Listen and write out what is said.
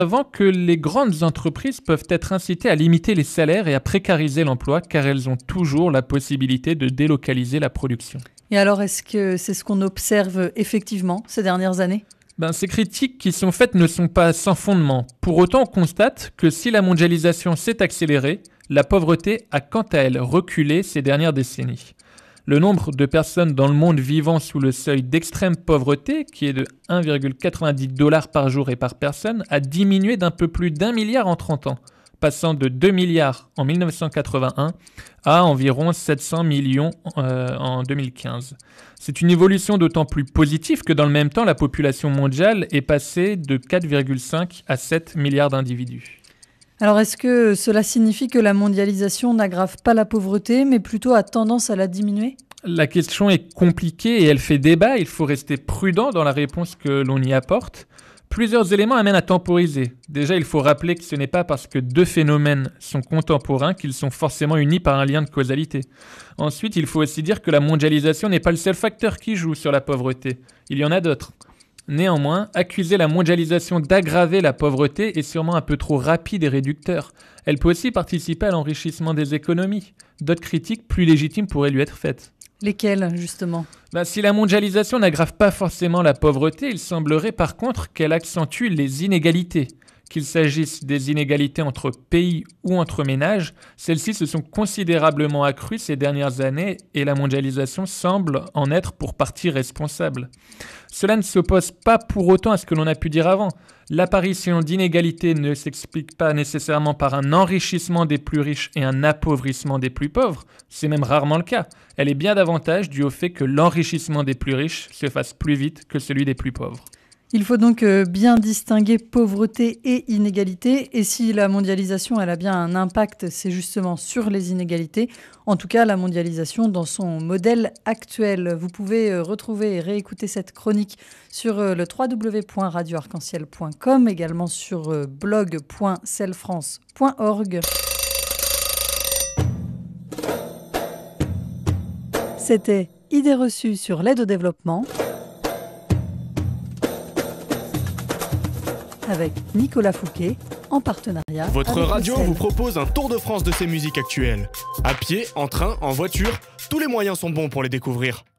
Avant que les grandes entreprises peuvent être incitées à limiter les salaires et à précariser l'emploi car elles ont toujours la possibilité de délocaliser la production. Et alors, est-ce que c'est ce qu'on observe effectivement ces dernières années ? Ces critiques qui sont faites ne sont pas sans fondement. Pour autant, on constate que si la mondialisation s'est accélérée, la pauvreté a quant à elle reculé ces dernières décennies. Le nombre de personnes dans le monde vivant sous le seuil d'extrême pauvreté, qui est de 1,90 $ par jour et par personne, a diminué d'un peu plus d'1 milliard en 30 ans, passant de 2 milliards en 1981 à environ 700 millions en 2015. C'est une évolution d'autant plus positive que dans le même temps, la population mondiale est passée de 4,5 à 7 milliards d'individus. Alors, est-ce que cela signifie que la mondialisation n'aggrave pas la pauvreté, mais plutôt a tendance à la diminuer ? La question est compliquée et elle fait débat. Il faut rester prudent dans la réponse que l'on y apporte. Plusieurs éléments amènent à temporiser. Déjà, il faut rappeler que ce n'est pas parce que deux phénomènes sont contemporains qu'ils sont forcément unis par un lien de causalité. Ensuite, il faut aussi dire que la mondialisation n'est pas le seul facteur qui joue sur la pauvreté. Il y en a d'autres. Néanmoins, accuser la mondialisation d'aggraver la pauvreté est sûrement un peu trop rapide et réducteur. Elle peut aussi participer à l'enrichissement des économies. D'autres critiques plus légitimes pourraient lui être faites. Lesquelles, justement ? Si la mondialisation n'aggrave pas forcément la pauvreté, il semblerait par contre qu'elle accentue les inégalités. Qu'il s'agisse des inégalités entre pays ou entre ménages, celles-ci se sont considérablement accrues ces dernières années et la mondialisation semble en être pour partie responsable. Cela ne s'oppose pas pour autant à ce que l'on a pu dire avant. L'apparition d'inégalités ne s'explique pas nécessairement par un enrichissement des plus riches et un appauvrissement des plus pauvres. C'est même rarement le cas. Elle est bien davantage due au fait que l'enrichissement des plus riches se fasse plus vite que celui des plus pauvres. Il faut donc bien distinguer pauvreté et inégalité. Et si la mondialisation elle a bien un impact, c'est justement sur les inégalités. En tout cas, la mondialisation dans son modèle actuel. Vous pouvez retrouver et réécouter cette chronique sur le www.radioarc-en-ciel.com, également sur blog.celfrance.org. C'était Idées reçues sur l'aide au développement avec Nicolas Fouquet, en partenariat. Votre radio vous propose un tour de France de ses musiques actuelles. À pied, en train, en voiture, tous les moyens sont bons pour les découvrir.